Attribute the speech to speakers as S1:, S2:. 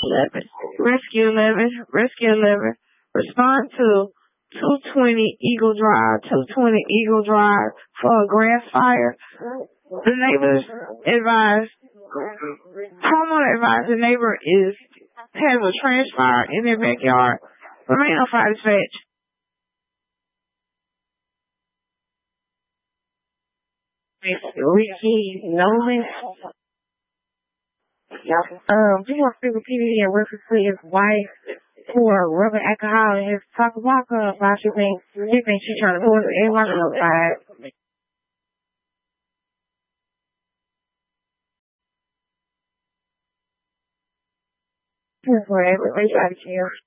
S1: Rescue 11, respond to 220 Eagle Drive, 220 Eagle Drive for a grass fire. The neighbors advised, homeowner advised the neighbor has a trash fire in their backyard. Remain on fire dispatch. Ricky Nolan. We want to speak with PDD and reference to his wife for rubbing alcohol in his taco block while she thinks she's trying to pull everyone outside. For everybody out of jail.